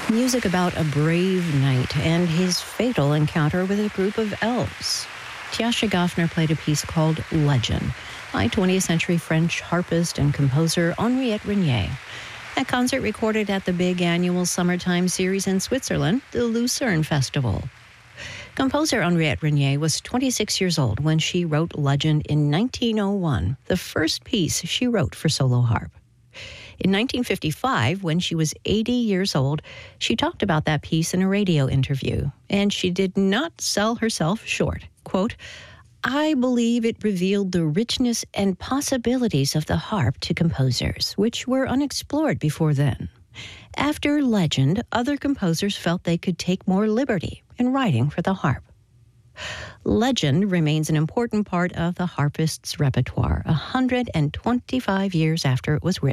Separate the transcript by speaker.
Speaker 1: Music about a brave knight and his fatal encounter with a group of elves. Tiasha Goffner played a piece called Legend by 20th century French harpist and composer Henriette Renier. A concert recorded at the big annual summertime series in Switzerland, the Lucerne Festival. Composer Henriette Renier was 26 years old when she wrote Legend in 1901, the first piece she wrote for solo harp. In 1955, when she was 80 years old, she talked about that piece in a radio interview, and she did not sell herself short. Quote, "I believe it revealed the richness and possibilities of the harp to composers, which were unexplored before then. After Legend, other composers felt they could take more liberty in writing for the harp." Legend remains an important part of the harpist's repertoire 125 years after it was written.